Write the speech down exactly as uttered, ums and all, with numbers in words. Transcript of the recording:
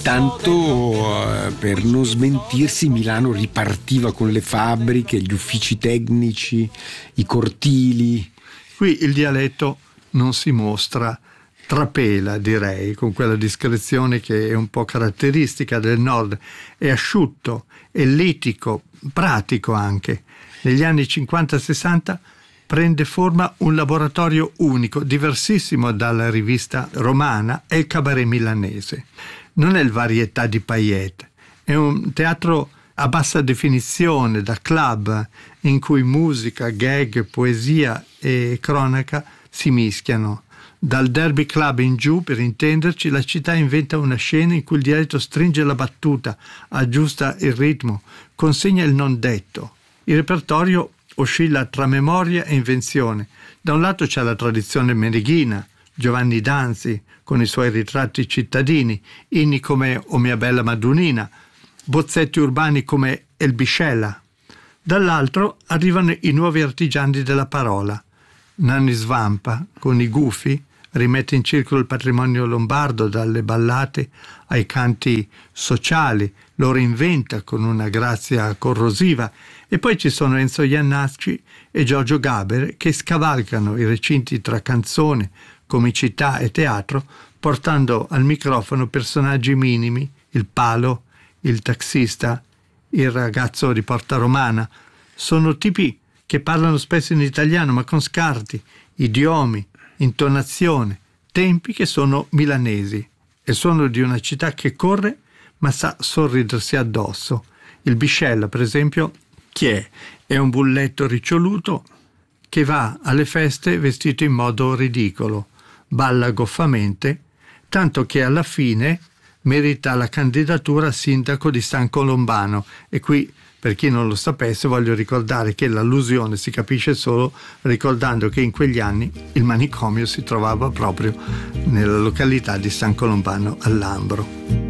Intanto, eh, per non smentirsi, Milano ripartiva con le fabbriche, gli uffici tecnici, i cortili. Qui il dialetto non si mostra, trapela, direi, con quella discrezione che è un po' caratteristica del nord. È asciutto, ellittico, pratico anche. Negli anni cinquanta sessanta prende forma un laboratorio unico, diversissimo dalla rivista romana, è il cabaret milanese. Non è il Varietà di Payet, è un teatro a bassa definizione, da club, in cui musica, gag, poesia e cronaca si mischiano. Dal Derby Club in giù, per intenderci, la città inventa una scena in cui il dialetto stringe la battuta, aggiusta il ritmo, consegna il non detto. Il repertorio oscilla tra memoria e invenzione. Da un lato c'è la tradizione meneghina, Giovanni Danzi con i suoi ritratti cittadini, inni come O mia bella Madunina, bozzetti urbani come El Biscella. Dall'altro arrivano i nuovi artigiani della parola. Nanni Svampa con i gufi rimette in circolo il patrimonio lombardo, dalle ballate ai canti sociali, lo reinventa con una grazia corrosiva. E poi ci sono Enzo Jannacci e Giorgio Gaber che scavalcano i recinti tra canzone, comicità e teatro, portando al microfono personaggi minimi, il palo, il taxista, il ragazzo di Porta Romana. Sono tipi che parlano spesso in italiano, ma con scarti, idiomi, intonazione, tempi che sono milanesi. E sono di una città che corre, ma sa sorridersi addosso. Il Biscella, per esempio, chi è? È un bulletto riccioluto che va alle feste vestito in modo ridicolo, balla goffamente, tanto che alla fine merita la candidatura a sindaco di San Colombano. E qui, per chi non lo sapesse, voglio ricordare che l'allusione si capisce solo ricordando che in quegli anni il manicomio si trovava proprio nella località di San Colombano al Lambro.